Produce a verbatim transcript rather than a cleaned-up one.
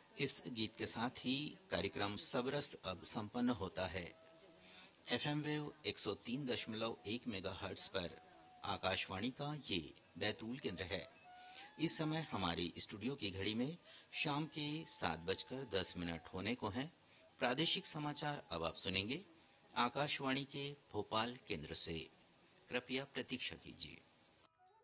इस गीत के साथ ही कार्यक्रम सबरस अब संपन्न होता है। एफएम वेव एक सौ तीन दशमलव एक मेगाहर्ट्ज पर आकाशवाणी का ये बैतूल केंद्र है। इस समय हमारी स्टूडियो की घड़ी में शाम के सात बजकर दस मिनट होने को हैं। प्रादेशिक समाचार अब आप सुनेंगे आकाशवाणी के भोपाल केंद्र से। कृपया प्रतीक्षा कीजिए।